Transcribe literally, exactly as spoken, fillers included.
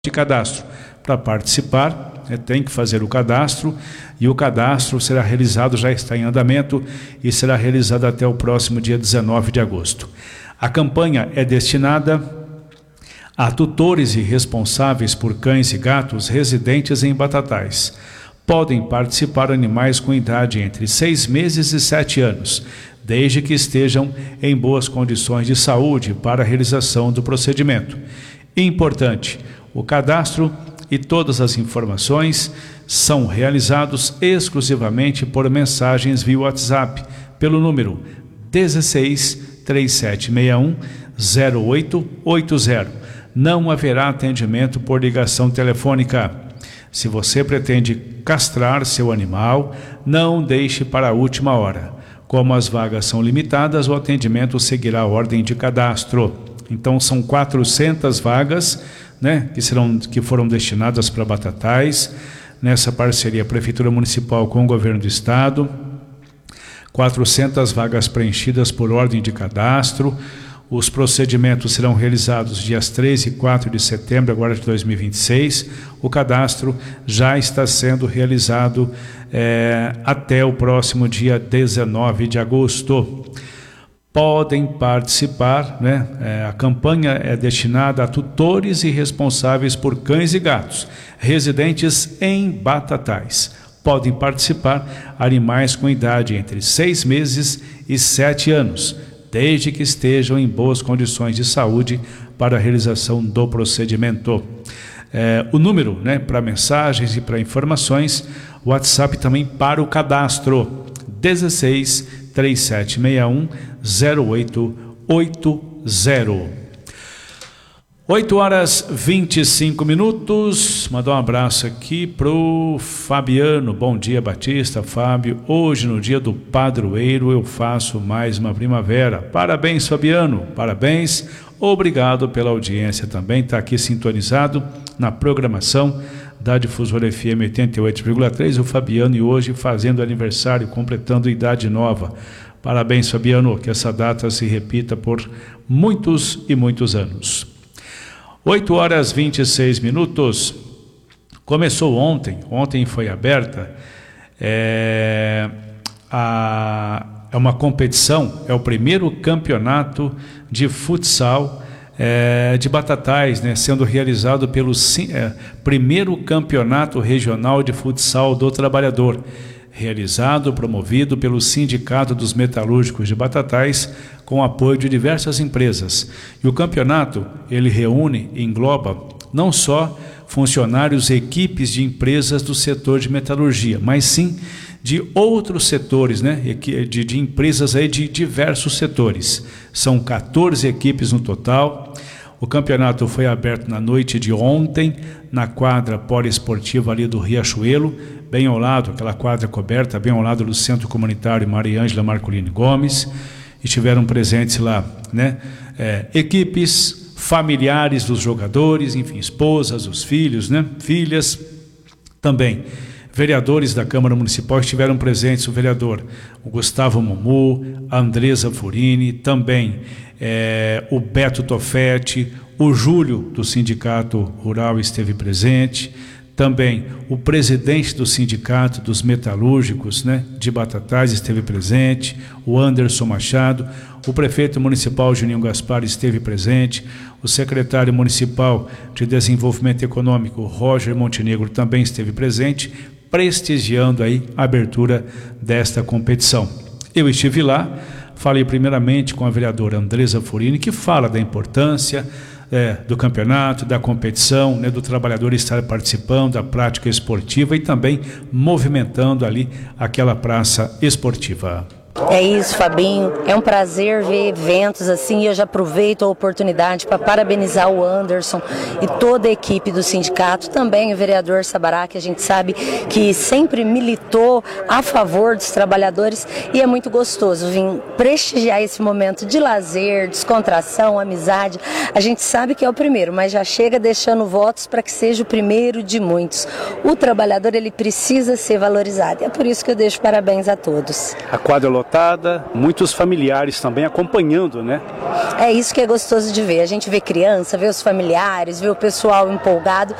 de cadastro. Para participar, né, tem que fazer o cadastro, e o cadastro será realizado, já está em andamento, e será realizado até o próximo dia dezenove de agosto. A campanha é destinada a tutores e responsáveis por cães e gatos residentes em Batatais. Podem participar animais com idade entre seis meses e sete anos, desde que estejam em boas condições de saúde para a realização do procedimento. Importante, o cadastro e todas as informações são realizados exclusivamente por mensagens via WhatsApp, pelo número dezesseis, três sete seis um, zero oito oito zero. Não haverá atendimento por ligação telefônica. Se você pretende castrar seu animal, não deixe para a última hora. Como as vagas são limitadas, o atendimento seguirá a ordem de cadastro. Então são quatrocentas vagas, né, que, serão, que foram destinadas para Batatais, nessa parceria Prefeitura Municipal com o Governo do Estado. quatrocentas vagas preenchidas por ordem de cadastro. Os procedimentos serão realizados dias três e quatro de setembro agora de dois mil e vinte e seis. O cadastro já está sendo realizado é, até o próximo dia dezenove de agosto. Podem participar, né? É, a campanha é destinada a tutores e responsáveis por cães e gatos residentes em Batatais. Podem participar animais com idade entre seis meses e sete anos, desde que estejam em boas condições de saúde para a realização do procedimento. É, o número, né, para mensagens e para informações, o WhatsApp também para o cadastro, dezesseis, três sete seis um, zero oito oito zero. oito horas e vinte e cinco minutos. Mandar um abraço aqui pro Fabiano. Bom dia, Batista, Fábio. Hoje, no dia do padroeiro, eu faço mais uma primavera. Parabéns, Fabiano. Parabéns. Obrigado pela audiência também. Está aqui sintonizado na programação da Difusora F M oitenta e oito vírgula três, o Fabiano, e hoje fazendo aniversário, completando idade nova. Parabéns, Fabiano, que essa data se repita por muitos e muitos anos. oito horas e vinte e seis minutos. Começou ontem, ontem foi aberta é, a, é uma competição, é o primeiro campeonato de futsal É, de Batatais, né, sendo realizado pelo é, primeiro campeonato regional de futsal do trabalhador, realizado, promovido pelo Sindicato dos Metalúrgicos de Batatais, com apoio de diversas empresas. E o campeonato, ele reúne e engloba não só funcionários e equipes de empresas do setor de metalurgia, mas sim de outros setores, né? de, de empresas aí de diversos setores. São quatorze equipes no total. O campeonato foi aberto na noite de ontem, na quadra poliesportiva ali do Riachuelo, bem ao lado, aquela quadra coberta, bem ao lado do Centro Comunitário Maria Ângela Marcolini Gomes. Estiveram presentes lá, né? É, equipes, familiares dos jogadores, enfim, esposas, os filhos, né? Filhas também. Vereadores da Câmara Municipal estiveram presentes, o vereador o Gustavo Mumu, a Andresa Furini, também é, o Beto Tofetti, o Júlio do Sindicato Rural esteve presente, também o presidente do Sindicato dos Metalúrgicos, né, de Batatais esteve presente, o Anderson Machado, o prefeito municipal Juninho Gaspar esteve presente, o secretário municipal de Desenvolvimento Econômico Roger Montenegro também esteve presente, prestigiando aí a abertura desta competição. Eu estive lá, falei primeiramente com a vereadora Andresa Furini, que fala da importância é, do campeonato, da competição, né, do trabalhador estar participando da prática esportiva e também movimentando ali aquela praça esportiva. É isso, Fabinho. É um prazer ver eventos assim, e eu já aproveito a oportunidade para parabenizar o Anderson e toda a equipe do sindicato, também o vereador Sabará, que a gente sabe que sempre militou a favor dos trabalhadores, e é muito gostoso vir prestigiar esse momento de lazer, descontração, amizade. A gente sabe que é o primeiro, mas já chega deixando votos para que seja o primeiro de muitos. O trabalhador, ele precisa ser valorizado, e é por isso que eu deixo parabéns a todos. A quadra lotada, muitos familiares também acompanhando, né? É isso que é gostoso de ver. A gente vê criança, vê os familiares, vê o pessoal empolgado.